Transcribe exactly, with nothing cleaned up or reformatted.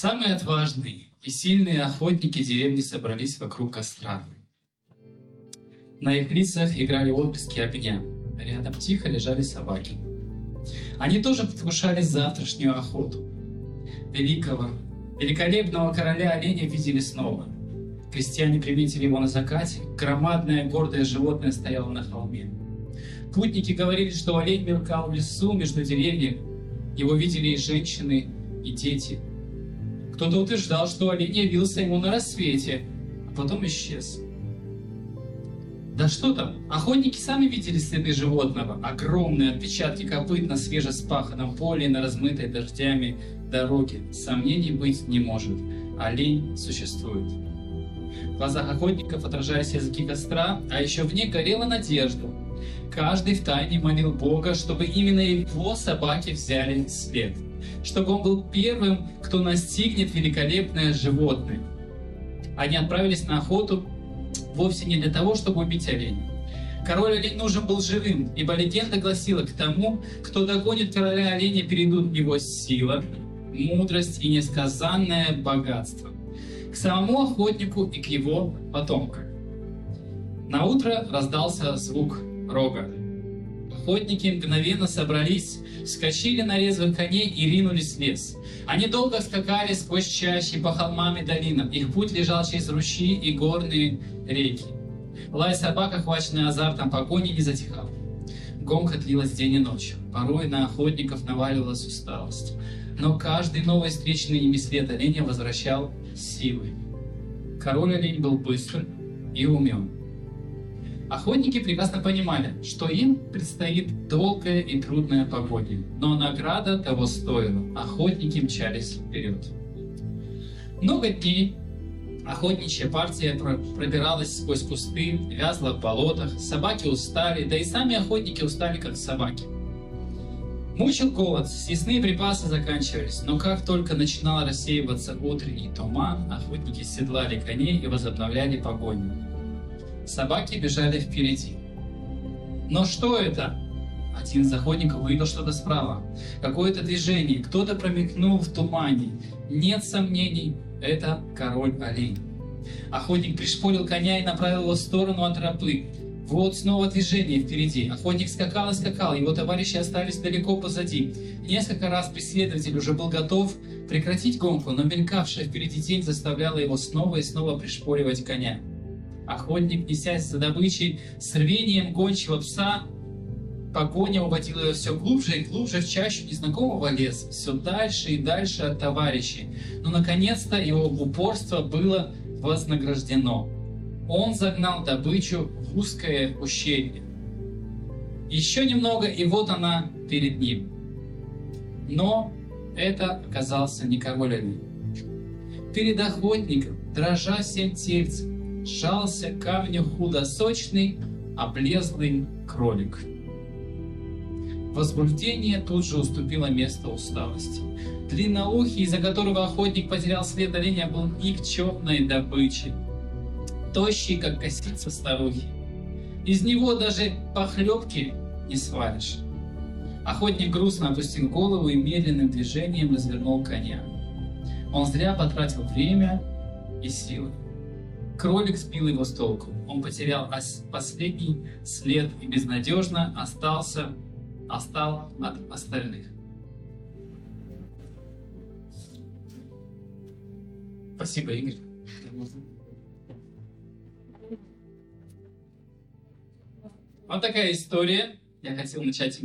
Самые отважные и сильные охотники деревни собрались вокруг костра. На их лицах играли отблески огня. Рядом тихо лежали собаки. Они тоже предвкушали завтрашнюю охоту. Великого, великолепного короля оленя видели снова. Крестьяне приметили его на закате. Громадное гордое животное стояло на холме. Путники говорили, что олень мелькал в лесу между деревьями. Его видели и женщины, и дети. Кто-то утверждал, что олень явился ему на рассвете, а потом исчез. Да что там, охотники сами видели следы животного, огромные отпечатки копыт на свежеспаханном поле и на размытой дождями дороге. Сомнений быть не может, олень существует. В глазах охотников отражались языки костра, а еще в них горела надежда. Каждый втайне молил Бога, чтобы именно его собаки взяли след, чтобы он был первым, кто настигнет великолепное животное. Они отправились на охоту вовсе не для того, чтобы убить оленя. Король олень нужен был живым, ибо легенда гласила: к тому, кто догонит короля оленя, перейдут его сила, мудрость и несказанное богатство. К самому охотнику и к его потомкам. Наутро раздался звук рога. Охотники мгновенно собрались, вскочили на резвых коней и ринулись в лес. Они долго скакали сквозь чащи, по холмам и долинам. Их путь лежал через ручьи и горные реки. Лай собак, охваченный азартом погони, не затихал. Гонка длилась день и ночь. Порой на охотников наваливалась усталость. Но каждый новый встреченный ими след оленя возвращал силы. Король олень был быстр и умен. Охотники прекрасно понимали, что им предстоит долгая и трудная погоня, но награда того стоила. Охотники мчались вперед. Много дней охотничья партия пробиралась сквозь кусты, вязла в болотах, собаки устали, да и сами охотники устали, как собаки. Мучил голод, съестные припасы заканчивались, но как только начинал рассеиваться утренний туман, охотники седлали коней и возобновляли погоню. Собаки бежали впереди. Но что это? Один из охотников увидел что-то справа. Какое-то движение, кто-то промелькнул в тумане. Нет сомнений, это король олень. Охотник пришпорил коня и направил его в сторону от тропы. Вот снова движение впереди. Охотник скакал и скакал, его товарищи остались далеко позади. Несколько раз преследователь уже был готов прекратить гонку, но мелькавшая впереди тень заставляла его снова и снова пришпоривать коня. Охотник, несясь за добычей, с рвением гончего пса, погоня уводила его все глубже и глубже в чащу незнакомого леса, все дальше и дальше от товарищей. Но, наконец-то, его упорство было вознаграждено. Он загнал добычу в узкое ущелье. Еще немного, и вот она перед ним. Но это оказался не король олень. Перед охотником, дрожа всем тельцем, сжался к камню худосочный, облезлый кролик. Возбуждение тут же уступило место усталости. Длинноухий, из-за которого охотник потерял след оленя, был никчемной добычей. Тощий, как косица старухи. Из него даже похлебки не сваришь. Охотник грустно опустил голову и медленным движением развернул коня. Он зря потратил время и силы. Кролик сбил его с толку. Он потерял последний след и безнадежно остался, отстал от остальных. Спасибо, Игорь. Вот такая история. Я хотел начать